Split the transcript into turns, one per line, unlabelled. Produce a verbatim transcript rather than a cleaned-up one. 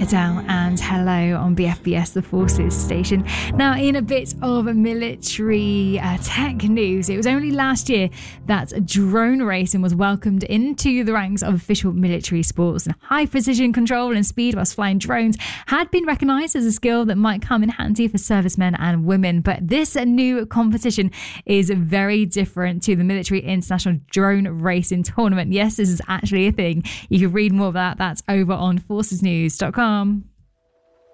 Adele and Hello on B F B S, the Forces station. Now, in a bit of military uh, tech news, it was only last year that drone racing was welcomed into the ranks of official military sports. And high precision control and speed whilst flying drones had been recognised as a skill that might come in handy for servicemen and women. But this new competition is very different to the Military International Drone Racing Tournament. Yes, this is actually a thing. You can read more about that over on forces news dot com.